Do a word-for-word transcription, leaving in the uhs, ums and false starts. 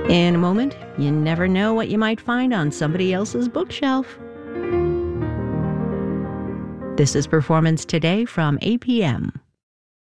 In a moment, you never know what you might find on somebody else's bookshelf. This is Performance Today from A P M.